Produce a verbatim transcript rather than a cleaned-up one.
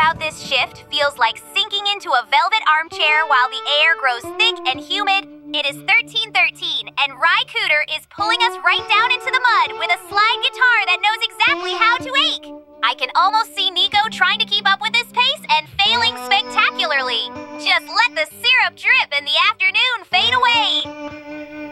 about this shift feels like sinking into a velvet armchair while the air grows thick and humid. It is thirteen thirteen, and Rycooter is pulling us right down into the mud with a slide guitar that knows exactly how to ache. I can almost see Nico trying to keep